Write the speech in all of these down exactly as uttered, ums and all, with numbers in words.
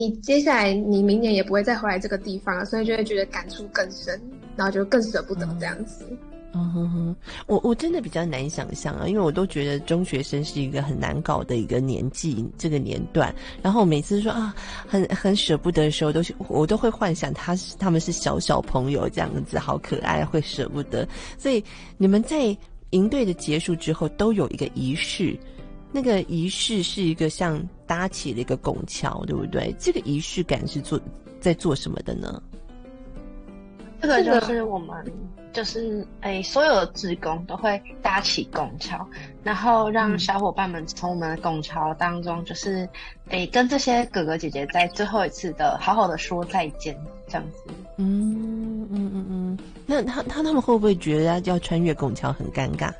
你接下来你明年也不会再回来这个地方了，所以就会觉得感触更深，然后就更舍不得这样子。 嗯哼哼，我我真的比较难想象啊，因为我都觉得中学生是一个很难搞的一个年纪，这个年段。然后每次说啊，很很舍不得的时候，都是我都会幻想他是他们是小小朋友这样子，好可爱，会舍不得。所以你们在营队的结束之后，都有一个仪式，那个仪式是一个像搭起了一个拱桥，对不对？这个仪式感是做在做什么的呢？ 这个就是我们就是诶，所有的志工都会搭起拱桥，然后让小伙伴们从我们的拱桥当中，就是诶跟这些哥哥姐姐在最后一次的好好的说再见，这样子。 嗯嗯嗯嗯，那他他他们会不会觉得要穿越拱桥很尴尬？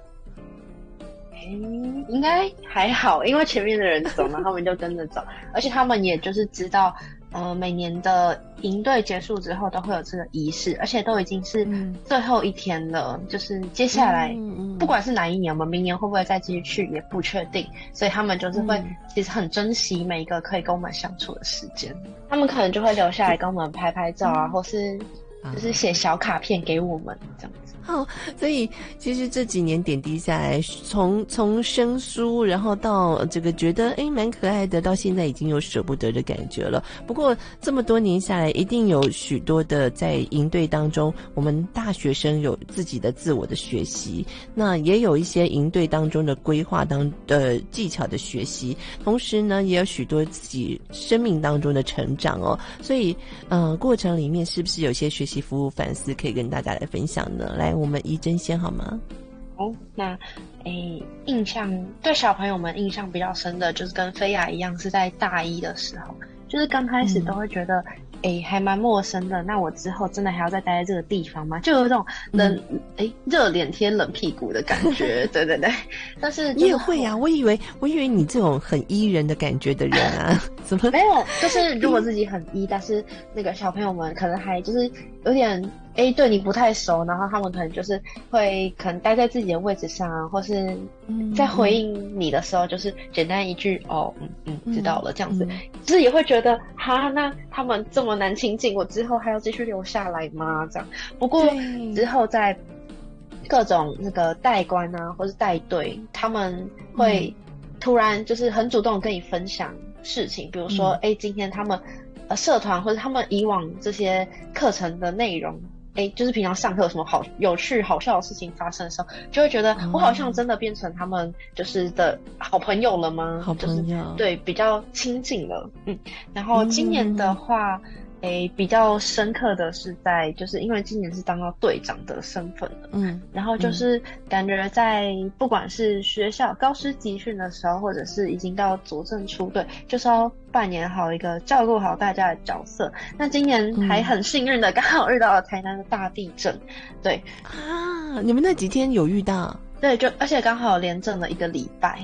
嗯，应该还好，因为前面的人走了，他们就跟着走，而且他们也就是知道。呃，每年的营队结束之后都会有这个仪式，而且都已经是最后一天了，嗯、就是接下来、嗯嗯、不管是哪一年，我们明年会不会再继续去也不确定，所以他们就是会、嗯、其实很珍惜每一个可以跟我们相处的时间，他们可能就会留下来跟我们拍拍照啊，嗯、或是就是写小卡片给我们这样子。 好，所以其实这几年点滴下来，从从生疏，然后到这个觉得诶蛮可爱的，到现在已经有舍不得的感觉了。不过这么多年下来，一定有许多的在营队当中，我们大学生有自己的自我的学习，那也有一些营队当中的规划当的技巧的学习，同时呢，也有许多自己生命当中的成长哦。所以，呃，过程里面是不是有些学习、服务、反思可以跟大家来分享呢？来。我们怡珍先好吗？ 好，那诶，印象对小朋友们印象比较深的，就是跟菲亚一样，是在大一的时候，就是刚开始都会觉得，诶、嗯，还蛮陌生的。那我之后真的还要再待在这个地方吗？就有一种冷，诶、嗯，热脸贴冷屁股的感觉。对对对，但是你也会啊？我以为我以为你这种很依人的感觉的人啊，怎么没有？就是如果自己很依，但是那个小朋友们可能还就是有点。哎，对你不太熟，然后他们可能就是会可能待在自己的位置上啊，或是在回应你的时候，就是简单一句、嗯、哦，嗯嗯，知道了这样子，就是也会觉得哈，那他们这么难亲近，我之后还要继续留下来吗？这样。不过之后在各种那个代官啊，或是带队，他们会突然就是很主动跟你分享事情，比如说，哎、嗯，今天他们呃社团或者他们以往这些课程的内容。哎，就是平常上课有什么好有趣好笑的事情发生的时候，就会觉得我好像真的变成他们就是的好朋友了吗？ 好朋友， 就是、对，比较亲近了。嗯，然后今年的话，哎、嗯，比较深刻的是在，就是因为今年是当到队长的身份了。嗯，然后就是感觉在不管是学校高师集训的时候，或者是已经到佐证出队，就是要扮演好一个照顾好大家的角色。那今年还很幸运的刚好遇到了台南的大地震，对啊，你们那几天有遇到？ 对，就而且刚好连震了一个礼拜。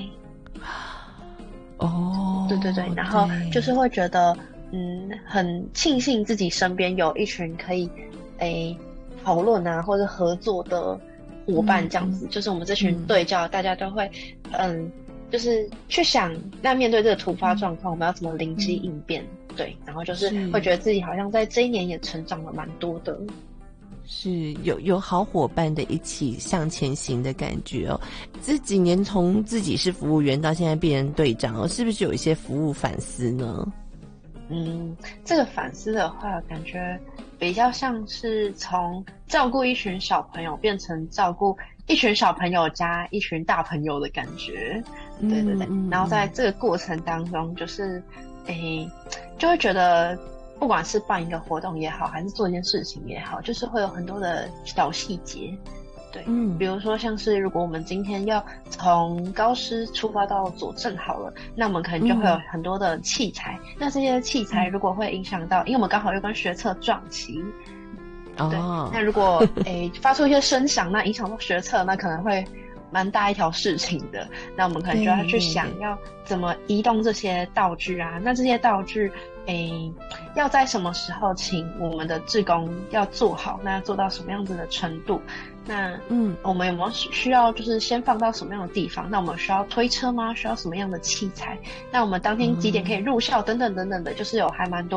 哦， 对对对，然后就是会觉得，嗯，很庆幸自己身边有一群可以，诶，讨论啊或者合作的伙伴，这样子，嗯、就是我们这群队教、嗯，大家都会，嗯。就是去想，那面对这个突发状况，我们要怎么灵机应变？嗯、对，然后就是会觉得自己好像在这一年也成长了蛮多的， 是有有好伙伴的一起向前行的感觉哦。这几年从自己是服务员到现在变成队长哦，是不是有一些服务反思呢？ 嗯，这个反思的话，感觉比较像是从照顾一群小朋友变成照顾一群小朋友加一群大朋友的感觉。对对对，嗯、然后在这个过程当中，就是诶，就会觉得，不管是办一个活动也好，还是做一件事情也好，就是会有很多的小细节。对，嗯，比如说像是如果我们今天要从高师出发到佐证好了，那我们可能就会有很多的器材。嗯、那这些器材如果会影响到，因为我们刚好又跟学测撞期。对，哦、那如果诶发出一些声响，那影响到学测，那可能会蛮大一条事情的。那我们可能就要去想要怎么移动这些道具啊，那这些道具诶要在什么时候请我们的志工要做好，那要做到什么样子的程度，那嗯，我们有没有需要就是先放到什么样的地方，那我们需要推车吗？需要什么样的器材？那我们当天几点可以入校等等等等的，就是有还蛮多